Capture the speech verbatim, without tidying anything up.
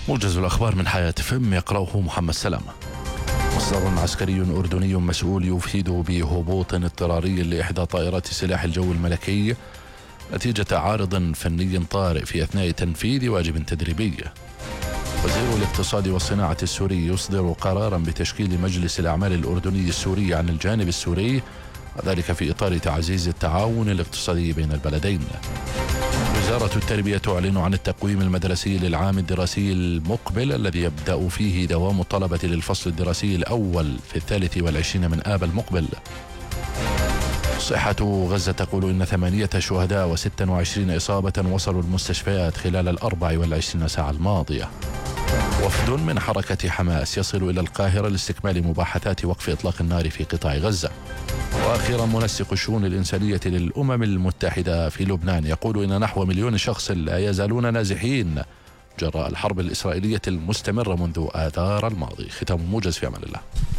موجز الأخبار من حياة فم يقرأه محمد سلامة. مصدر عسكري أردني مسؤول يفيد بهبوط اضطراري لإحدى طائرات سلاح الجو الملكي نتيجة عارض فني طارئ في أثناء تنفيذ واجب تدريبي. وزير الاقتصاد والصناعة السوري يصدر قرارا بتشكيل مجلس الأعمال الأردني السوري عن الجانب السوري، وذلك في إطار تعزيز التعاون الاقتصادي بين البلدين. وزارة التربية تعلن عن التقويم المدرسي للعام الدراسي المقبل الذي يبدأ فيه دوام الطلبة للفصل الدراسي الأول في الثالث والعشرين من آب المقبل. صحة غزة تقول إن ثمانية شهداء وستة وعشرين إصابة وصلوا المستشفيات خلال الأربع والعشرين ساعة الماضية. وفد من حركة حماس يصل إلى القاهرة لاستكمال مباحثات وقف إطلاق النار في قطاع غزة. وأخيرا منسق الشؤون الإنسانية للأمم المتحدة في لبنان يقول إن نحو مليون شخص لا يزالون نازحين جراء الحرب الإسرائيلية المستمرة منذ آذار الماضي. ختام موجز، في أمان الله.